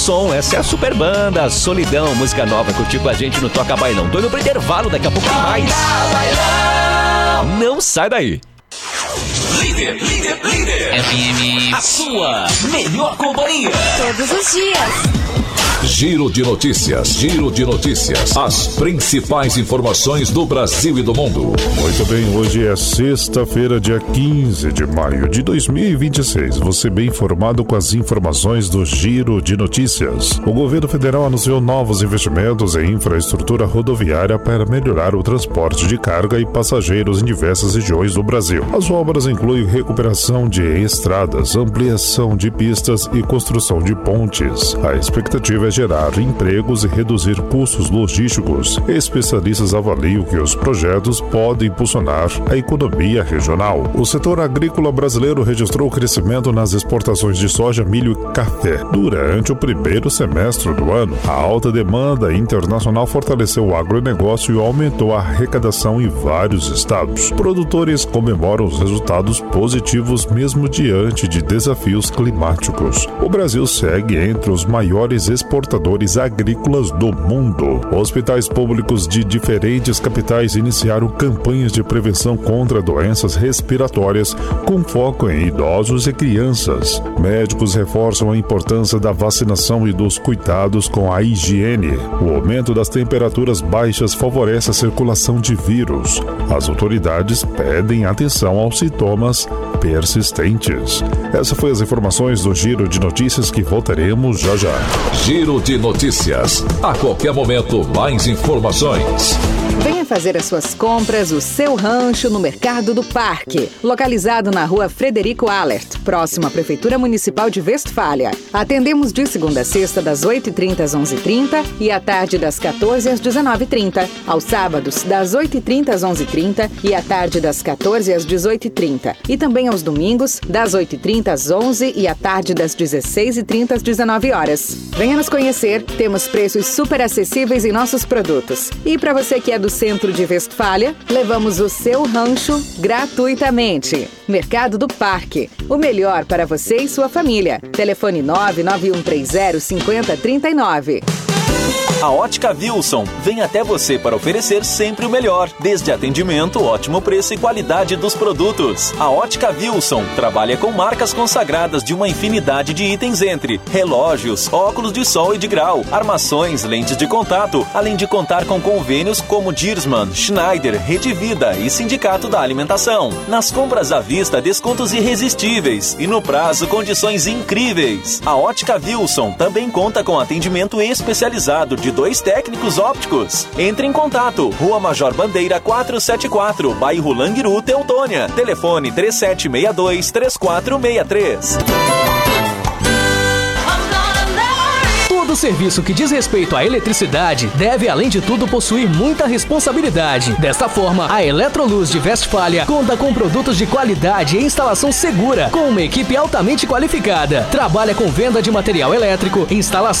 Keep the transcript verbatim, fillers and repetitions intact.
Som, essa é a super banda Solidão, música nova, curtiu com a gente no Toca Bailão. Tô indo pro intervalo, daqui a pouco tem mais. Não sai daí. Líder, líder, líder. F M, a sua melhor companhia. Todos os dias. Giro de notícias, giro de notícias. As principais informações do Brasil e do mundo. Muito bem, hoje é sexta-feira, dia quinze de maio de dois mil e vinte e seis. Você bem informado com as informações do Giro de Notícias. O governo federal anunciou novos investimentos em infraestrutura rodoviária para melhorar o transporte de carga e passageiros em diversas regiões do Brasil. As obras incluem recuperação de estradas, ampliação de pistas e construção de pontes. A expectativa é gerar empregos e reduzir custos logísticos. Especialistas avaliam que os projetos podem impulsionar a economia regional. O setor agrícola brasileiro registrou crescimento nas exportações de soja, milho e café durante o primeiro semestre do ano. A alta demanda internacional fortaleceu o agronegócio e aumentou a arrecadação em vários estados. Produtores comemoram os resultados positivos mesmo diante de desafios climáticos. O Brasil segue entre os maiores exportadores agrícolas do mundo. Hospitais públicos de diferentes capitais iniciaram campanhas de prevenção contra doenças respiratórias com foco em idosos e crianças. Médicos reforçam a importância da vacinação e dos cuidados com a higiene. O aumento das temperaturas baixas favorece a circulação de vírus. As autoridades pedem atenção aos sintomas persistentes. Essas foram as informações do Giro de Notícias que voltaremos já já. Giro de Notícias. A qualquer momento, mais informações. Venha fazer as suas compras, o seu rancho no Mercado do Parque, localizado na rua Frederico Allert, próximo à Prefeitura Municipal de Westfália. Atendemos de segunda a sexta, das oito e trinta às onze e trinta e à tarde das quatorze às dezenove e trinta. Aos sábados, das oito e trinta às onze e trinta e à tarde das quatorze às dezoito e trinta. E também aos domingos, das oito e trinta às onze e à tarde das dezesseis e trinta às dezenove horas. Venha nos conhecer, temos preços super acessíveis em nossos produtos. E para você que é do centro de Westfália, levamos o seu rancho gratuitamente. Mercado do Parque, o melhor para você e sua família. Telefone nove nove um três zero cinco zero três nove. A Ótica Wilson vem até você para oferecer sempre o melhor, desde atendimento, ótimo preço e qualidade dos produtos. A Ótica Wilson trabalha com marcas consagradas de uma infinidade de itens entre relógios, óculos de sol e de grau, armações, lentes de contato, além de contar com convênios como Dirsman, Schneider, Rede Vida e Sindicato da Alimentação. Nas compras à vista, descontos irresistíveis e no prazo, condições incríveis. A Ótica Wilson também conta com atendimento especializado de dois técnicos ópticos. Entre em contato, Rua Major Bandeira quatrocentos e setenta e quatro, bairro Languiru, Teutônia. Telefone três sete seis dois, três quatro seis três. Todo serviço que diz respeito à eletricidade deve, além de tudo, possuir muita responsabilidade. Desta forma, a Eletroluz de Westfália conta com produtos de qualidade e instalação segura, com uma equipe altamente qualificada. Trabalha com venda de material elétrico, instalação